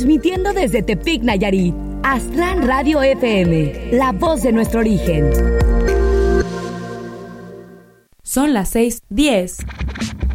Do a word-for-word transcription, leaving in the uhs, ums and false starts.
Transmitiendo desde Tepic, Nayarit. Aztlán Radio F M, la voz de nuestro origen. Son las seis diez.